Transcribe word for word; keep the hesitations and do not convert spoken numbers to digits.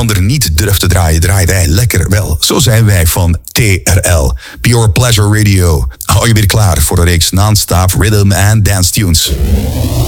ander niet durft te draaien, draaien wij lekker wel. Zo zijn wij van T R L. Pure Pleasure Radio. Hou je weer klaar voor een reeks non-stop rhythm and dance tunes.